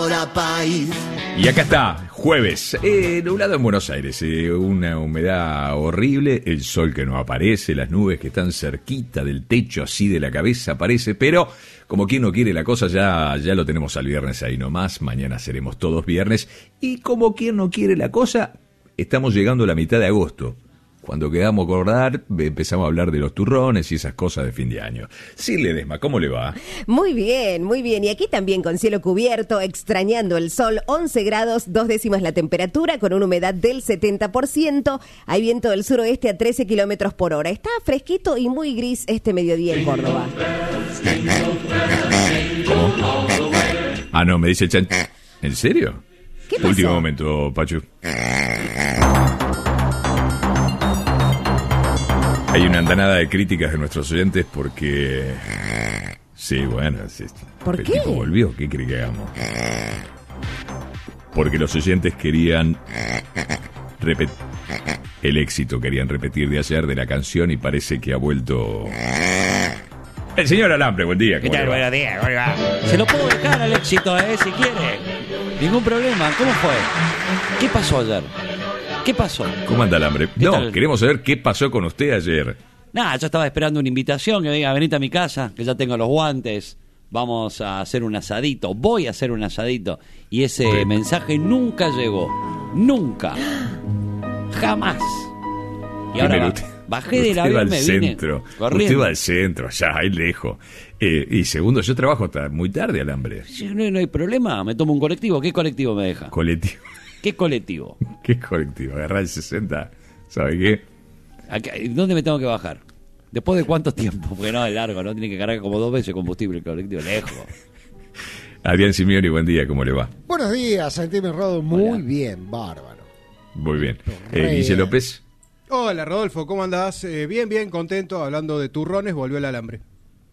ahora país. Y acá está, jueves, nublado en Buenos Aires, una humedad horrible, el sol que no aparece, las nubes que están cerquita del techo, así de la cabeza aparece, pero como quien no quiere la cosa, ya lo tenemos al viernes ahí nomás, mañana seremos todos viernes, y como quien no quiere la cosa, estamos llegando a la mitad de agosto. Cuando quedamos a acordar, empezamos a hablar de los turrones y esas cosas de fin de año. Sí, Ledesma, ¿cómo le va? Muy bien, muy bien. Y aquí también con cielo cubierto, extrañando el sol, 11 grados, 2 décimas la temperatura, con una humedad del 70%. Hay viento del suroeste a 13 kilómetros por hora. Está fresquito y muy gris este mediodía en Córdoba. ¿Cómo? Ah, no, me dice el Chan. ¿En serio? ¿Qué pasó? Último momento, Pachu. Hay una andanada de críticas de nuestros oyentes porque... Sí, bueno, sí, ¿Por el qué? tipo volvió, ¿qué cree que hagamos? Porque los oyentes querían repetir el éxito, querían repetir de ayer de la canción y parece que ha vuelto... El señor Alambre, buen día. ¿Qué tal? Buenos días, ¿cómo le va? Se lo puedo dejar al éxito, si quiere. Ningún problema. ¿Cómo fue? ¿Qué pasó ayer? ¿Qué pasó? ¿Cómo anda Alambre? No, tal? queremos saber qué pasó con usted ayer. Nada, yo estaba esperando una invitación que me diga, venite a mi casa, que ya tengo los guantes, vamos a hacer un asadito, voy a hacer un asadito. Y ese mensaje nunca llegó. Nunca. Jamás. Y ahora Primero, bajé del usted va avión, al me vine centro. corriendo. Usted va al centro, allá, ahí lejos. Y segundo, yo trabajo hasta muy tarde, Alambre. Sí, no hay problema, me tomo un colectivo. ¿Qué colectivo me deja? Colectivo. ¿Qué colectivo? ¿Qué colectivo? Agarrar el 60, ¿sabe qué? Acá, ¿dónde me tengo que bajar? ¿Después de cuánto tiempo? Porque no, es largo, ¿no? Tiene que cargar como 2 veces combustible el colectivo, lejos. Adrián Simeoni, buen día, ¿cómo le va? Buenos días, Santiago Rodo. Muy Hola. bien, bárbaro. Muy bien. Re Guille bien. López. Hola Rodolfo, ¿cómo andás? Bien, contento. Hablando de turrones, volvió el alambre.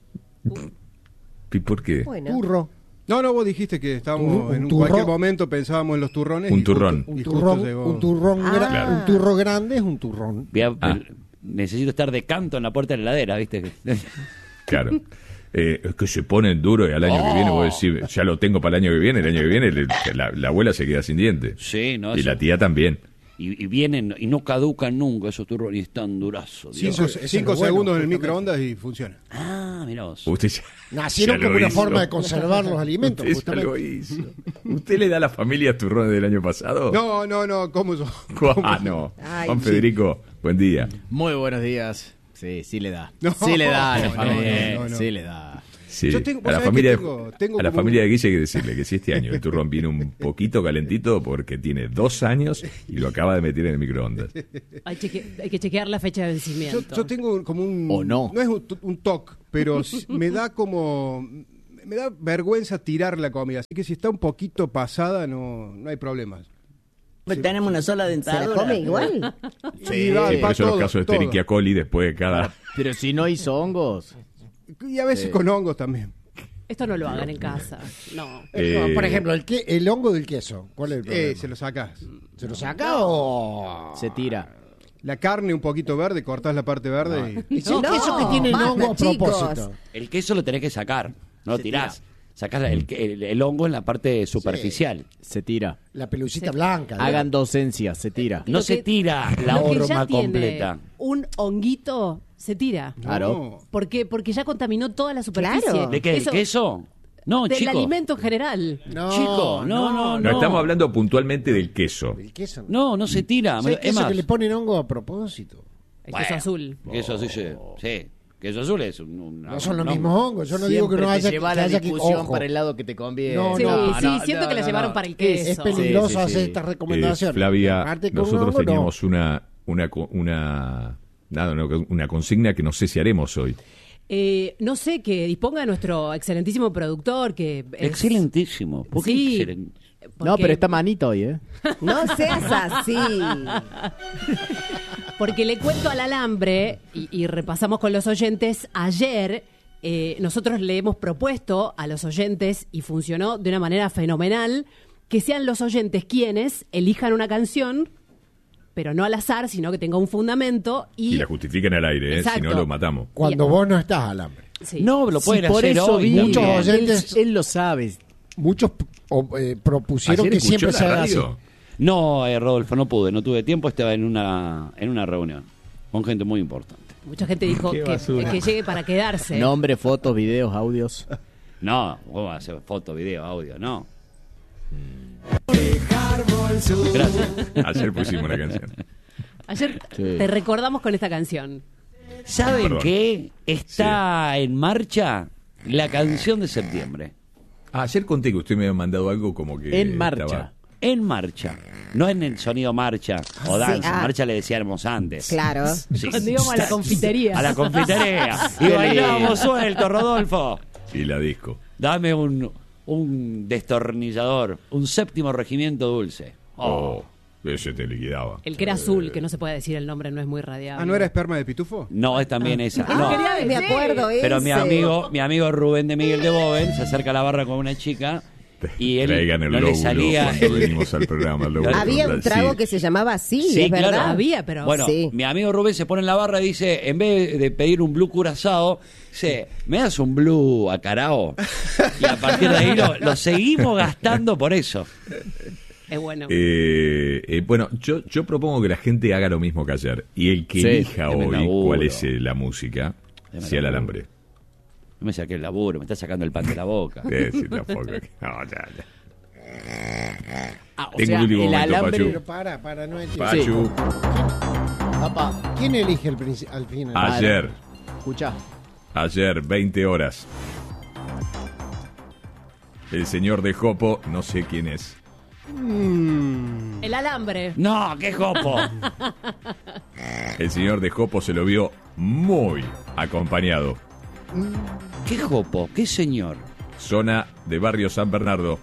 ¿Y por qué? Bueno. Turro. No, vos dijiste que estábamos en turrón. cualquier momento pensábamos en los turrones. Un y justo- turrón. Un y justo turrón, llegó. un turrón, Claro. un turro grande es un turrón. Necesito estar de canto en la puerta de la heladera, ¿viste? Claro. Es que se ponen duro y al año que viene, vos decís, ya lo tengo para el año que viene, la abuela se queda sin dientes. Sí, no, Y eso- la tía también. Y vienen y no caducan nunca esos turrones y están durazos. Dios. Cinco, es cinco lo bueno, segundos en el justamente. microondas y funciona. Ah, mirá vos. Usted ya, Nacieron ya lo como una hizo. forma de conservar los alimentos, Usted ya justamente. lo hizo. ¿Usted le da a la familia turrones del año pasado? No, ¿cómo yo? Ah, no. Ay, Juan sí. Federico, buen día. Muy buenos días. Sí le da. No, sí le da a la no, familia. no. Sí le da. Sí. Yo tengo- vos a la sabés familia, que tengo a la como familia un- de Guille hay que decirle que si este año el turrón viene un poquito calentito porque tiene 2 años y lo acaba de meter en el microondas. Hay que chequear la fecha de vencimiento. Yo tengo como un... ¿O no? No es un toque, pero me da como... Me da vergüenza tirar la comida. Así que si está un poquito pasada, no hay problemas. Tenemos una sola ¿Se la dentadura. come igual? Sí, va, Sí, va por eso los todo, casos de todo. Escherichia coli después de cada... Pero si no hizo hongos. Y a veces con hongos también. Esto no lo hagan en casa. No. Por ejemplo, el hongo del queso. ¿Cuál es el problema? Se lo sacás. ¿Se lo saca o...? Se tira. La carne un poquito verde, cortás la parte verde y... Es el queso que tiene el basta, hongo a chicos. propósito. El queso lo tenés que sacar, no lo Se tirás. Sacás el hongo en la parte superficial. Se tira. La pelucita blanca. Hagan docencias, se tira. No Lo se que- tira la Lo que ya horma tiene completa. un honguito se tira. Claro. ¿Por qué? Porque ya contaminó toda la superficie. Claro. ¿De qué? ¿Del Eso- queso? No, Del chico. alimento en general. No, Chico, no. No, estamos hablando puntualmente del queso. El queso. No se tira. Sí, el Es queso más, que le ponen hongo a propósito. El queso azul. queso azul, sí. Queso azul es No son los mismos hongos. Yo no digo que Siempre no te haya, lleva que la haya que... discusión Ojo, para el lado que te conviene. No, Sí, no, sí, siento que la llevaron para el queso. es peligroso Sí, sí, hacer sí. estas recomendaciones. Flavia, Aparte con nosotros hongo, no. teníamos una consigna que no sé si haremos hoy. No sé, que disponga nuestro excelentísimo productor, que es- Excelentísimo. ¿Por qué Sí. excelente? No, porque- pero está manito hoy, ¿eh? No seas así. Porque le cuento al alambre, y repasamos con los oyentes, ayer nosotros le hemos propuesto a los oyentes, y funcionó de una manera fenomenal, que sean los oyentes quienes elijan una canción, pero no al azar, sino que tenga un fundamento. Y la justifican al aire, si Exacto. no lo matamos. Cuando vos no estás, Alambre. Sí. No, lo pueden Si por hacer eso hoy vino, Muchos también. oyentes- él lo sabe. Muchos propusieron ¿Ayer que escuchó siempre la se haga así. radio? No, Rodolfo, no tuve tiempo, estaba en una reunión con gente muy importante. Mucha gente dijo que llegue para quedarse. Nombre, fotos, videos, audios. No, vos vas a hacer foto, video, audio, no. Gracias. Ayer pusimos una canción. Ayer Sí. te recordamos con esta canción. ¿Saben Perdón. qué? Está en marcha la canción de septiembre. Ayer conté que usted me había mandado algo como que En marcha. estaba- En marcha. No en el sonido marcha o danza. Sí, ah. Marcha le decíamos antes. Claro. Sí. Cuando íbamos a la confitería. A la confitería. Y bailábamos suelto, Rodolfo. y la disco. Dame un destornillador, un séptimo regimiento dulce. Oh, ese te liquidaba. El que era azul, que no se puede decir el nombre, no es muy radiable. Ah, ¿no era esperma de pitufo? No, es también esa. Ah, No. me acuerdo Pero ese. mi amigo Rubén de Miguel de Boven se acerca a la barra con una chica y él Traigan el no le lóbulo salía. cuando venimos al programa. el lóbulo Había un frontal. trago Sí. que se llamaba así, Sí, es verdad. claro. Había, pero Bueno, Sí. mi amigo Rubén se pone en la barra y dice, en vez de pedir un blue curazao, dice, ¿me das un blue acarao? Y a partir de ahí lo seguimos gastando por eso. es bueno. Bueno, yo propongo que la gente haga lo mismo que ayer. Y el que Sí, elija qué hoy laburo. cuál es la música, Qué sea el laburo. alambre. No me saqué el laburo, me está sacando el pan de la boca. Sí, tampoco. No, ya. Ah, o Tengo sea, un último el momento, alambre. Pero para, no entiendo. Pachu, Papá, ¿Quién elige al final? ayer, escuchá. 20 horas. El señor de Jopo, no sé quién es. El alambre. No, qué jopo. El señor de Jopo se lo vio muy acompañado. ¿Qué jopo? ¿Qué señor? Zona de Barrio San Bernardo.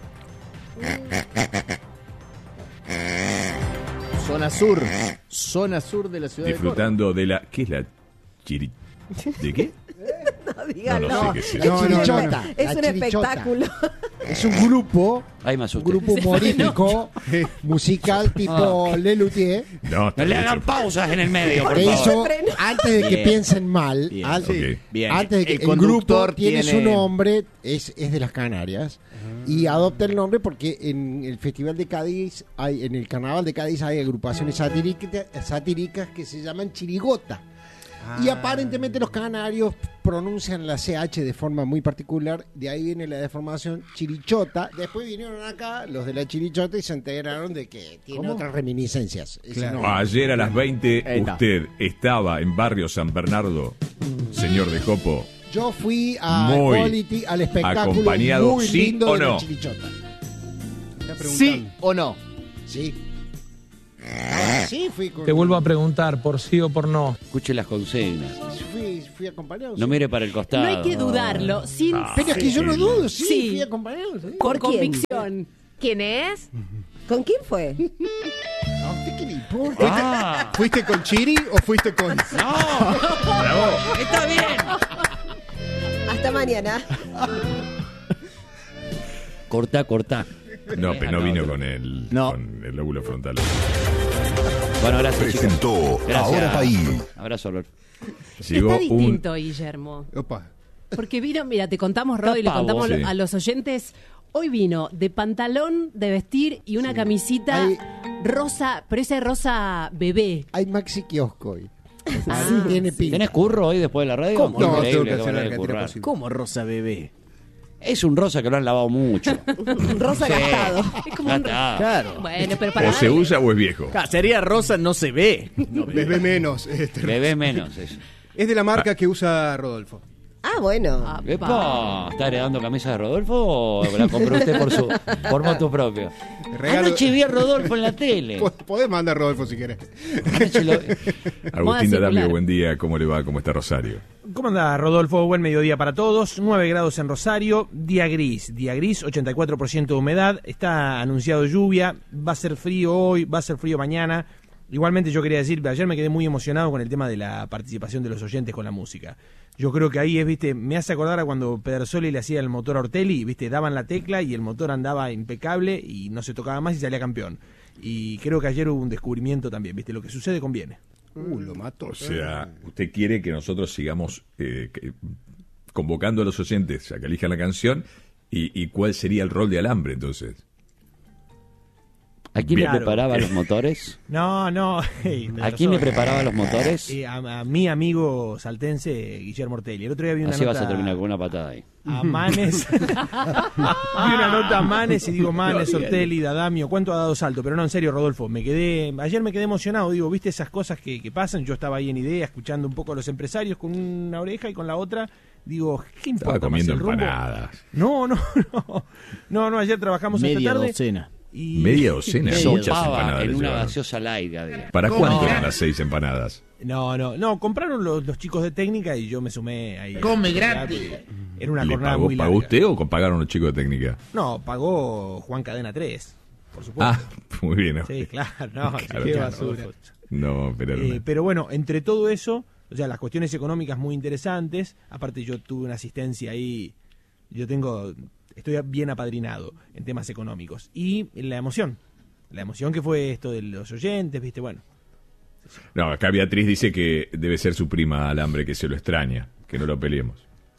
Zona sur. Zona sur de la ciudad Disfrutando de la... ¿Qué es la chiri... ¿De qué? No, dígalo. No, no sé qué es eso. No, no, no, no. Es La un chirichota. espectáculo. Es un grupo, Ahí me un asusté. grupo humorístico, musical tipo Lelutier, No, está No le hecho. hagan pausas en el medio, por que favor. hizo, antes de que Bien. piensen mal, Bien. al- Ok. Bien. antes de que el grupo conductor tiene su nombre, es de las Canarias, y adopta el nombre porque en el Festival de Cádiz, en el Carnaval de Cádiz hay agrupaciones satíricas que se llaman chirigota. Y aparentemente los canarios pronuncian la CH de forma muy particular, de ahí viene la deformación chirichota. Después vinieron acá los de la chirichota y se enteraron de que tiene otras reminiscencias. Ese Claro. nombre. Ayer a las 20 Ahí está. usted estaba en Barrio San Bernardo, señor de Jopo. Yo fui a Muy Quality, al espectáculo acompañado, muy ¿sí lindo o de la no? chirichota. Está preguntando. ¿Sí o no? Sí. Sí, fui con... Te vuelvo a preguntar por sí o por no. Escuche las consignas. Fui acompañado. No sí. mire para el costado. No hay que dudarlo, sin Pero es que yo no dudo, sí, Sí. fui acompañado. ¿Sí? con ¿Por quién? convicción. ¿Quién es? ¿Con quién fue? ¿A usted qué le importa? Ah, ¿Fuiste con Chiri o fuiste con...? ¡no! ¡Está bien! Hasta mañana. Cortá. No, pero no vino con el lóbulo frontal. Bueno, gracias, chicos. Presentó Gracias. Ahora País. Abrazo, Lord. Llegó Está un... distinto, Guillermo. Opa. Porque vino, mira, te contamos, Rod, y le Está pavo, contamos sí. a los oyentes. Hoy vino de pantalón de vestir y una camisita Hay- rosa, pero ese rosa bebé. Hay Maxi Kiosco hoy. Ah, Tiene pinta. ¿Tenés curro hoy después de la radio? ¿Cómo? No, Increíble tengo que que hacer van a la cantidad currar. posible. ¿Cómo rosa bebé? Es un rosa que lo han lavado mucho. Rosa Sí. gastado. Es como un Gastado. Claro. Bueno, pero para O se darle- usa o es viejo. Sería rosa, no se ve. Bebé menos. Bebé menos eso. Es de la marca que usa Rodolfo. Ah, bueno. Apa. Epa, ¿está heredando camisa de Rodolfo o la compró usted por moto propio? Regalo- Anoche vi a Rodolfo en la tele. Podés mandar a Rodolfo si querés. Anoche lo- Agustín D'Adamio, circular. buen día. ¿Cómo le va? ¿Cómo está Rosario? ¿Cómo anda, Rodolfo? Buen mediodía para todos. 9 grados en Rosario. Día gris, 84% de humedad. Está anunciado lluvia. Va a ser frío hoy, va a ser frío mañana. Igualmente yo quería decir, ayer me quedé muy emocionado con el tema de la participación de los oyentes con la música. Yo creo que ahí es, viste, me hace acordar a cuando Pedersoli le hacía el motor a Ortelli, viste, daban la tecla y el motor andaba impecable y no se tocaba más y salía campeón. Y creo que ayer hubo un descubrimiento también, viste, lo que sucede conviene. Lo mato. O sea, usted quiere que nosotros sigamos convocando a los oyentes a que elijan la canción ¿Y cuál sería el rol de Alambre entonces? ¿A quién Claro. le preparaba los motores? No, hey, ¿A quién le preparaba los motores? a mi amigo saltense, Guillermo Ortelli. El otro día vi una Así nota vas a terminar con una patada ahí. a Manes. Vi una nota a Manes y digo, Manes, Ortelli, Dadamio, ¿cuánto ha dado Salto? Pero no, en serio, Rodolfo, ayer me quedé emocionado, digo, ¿viste esas cosas que pasan? Yo estaba ahí en idea, escuchando un poco a los empresarios con una oreja y con la otra, digo, ¿qué importa? Estaba comiendo más el rumbo? empanadas. No, ayer trabajamos Media esta tarde. docena. Y... Media docena, Media muchas Sopaba empanadas. en le una llevaron. gaseosa light. Adrián. ¿Para ¿Cómo? cuánto eran las 6 empanadas? No, compraron los chicos de técnica y yo me sumé ahí. Come gratis. Era una ¿Le jornada pagó, muy larga. pagó usted o pagaron los chicos de técnica? No, pagó Juan Cadena 3, por supuesto. Ah, muy bien. Sí, claro, no, Claro, qué claro. basura. No, pero... Pero bueno, entre todo eso, o sea, las cuestiones económicas muy interesantes, aparte yo tuve una asistencia ahí, estoy bien apadrinado en temas económicos. Y la emoción que fue esto de los oyentes, viste, bueno. No, acá Beatriz dice que debe ser su prima Alambre, que se lo extraña, que no lo peleemos.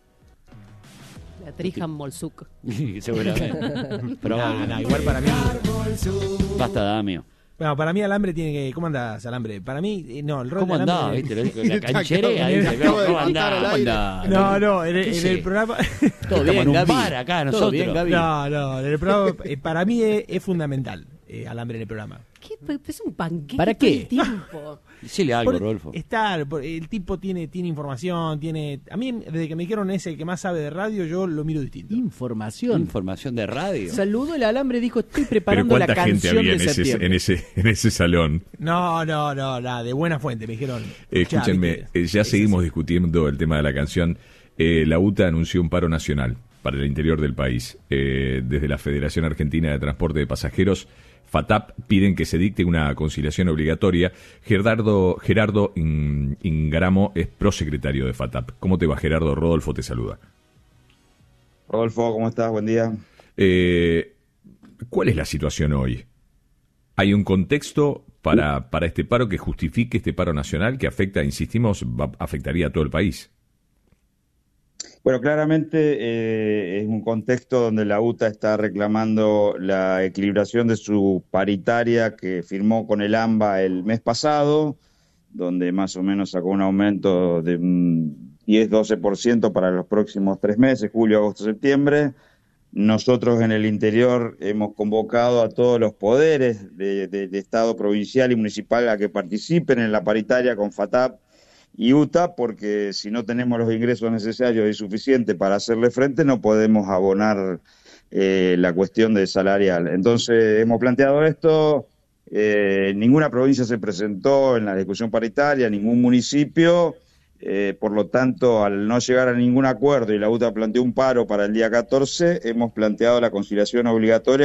Beatriz Molsuk. Seguramente. Pero No, igual para mí, basta, Damio. bueno, para mí Alambre tiene que, ¿cómo andás, Alambre? Para mí, no, el rol ¿Cómo de andaba? Alambre... ¿Viste? Lo dijo, la cancherea. Te dice, acabo de ¿cómo gritar al andaba? aire. No, en ¿Qué el sé? programa... Todo Estamos bien, en un Gaby. bar acá, Todo nosotros. bien, Gaby. No, en el programa, para mí es fundamental Alambre en el programa. ¿Qué? Es un panqueque ¿Para todo qué? el tiempo. Decile algo, Por Rodolfo. el tipo tiene información, a mí desde que me dijeron es el que más sabe de radio, yo lo miro distinto. Información. Información de radio. Saludó el alambre y dijo, estoy Pero preparando la ¿cuánta gente canción había de en septiembre. ese salón? No, nada, de buena fuente me dijeron. Escúchenme, ya seguimos discutiendo el tema de la canción. La UTA anunció un paro nacional para el interior del país. Desde la Federación Argentina de Transporte de Pasajeros, FATAP, piden que se dicte una conciliación obligatoria. Gerardo Ingaramo es prosecretario de FATAP. ¿Cómo te va, Gerardo? Rodolfo te saluda. Rodolfo, ¿cómo estás? Buen día. ¿Cuál es la situación hoy? ¿Hay un contexto para este paro que justifique este paro nacional que afecta, insistimos, afectaría a todo el país? Bueno, claramente es un contexto donde la UTA está reclamando la equilibración de su paritaria que firmó con el AMBA el mes pasado, donde más o menos sacó un aumento de un 10-12% para los próximos 3 meses, julio, agosto, septiembre. Nosotros en el interior hemos convocado a todos los poderes de Estado provincial y municipal a que participen en la paritaria con FATAP y UTA, porque si no tenemos los ingresos necesarios y suficientes para hacerle frente, no podemos abonar la cuestión de salarial. Entonces hemos planteado esto, ninguna provincia se presentó en la discusión paritaria, ningún municipio, por lo tanto, al no llegar a ningún acuerdo y la UTA planteó un paro para el día 14, hemos planteado la conciliación obligatoria